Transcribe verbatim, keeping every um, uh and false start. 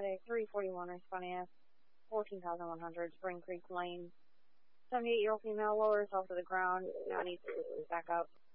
Medic three forty-one responding at fourteen thousand one hundred Spring Creek Lane. seventy-eight-year-old female lower herself to the ground. Now needs to back up.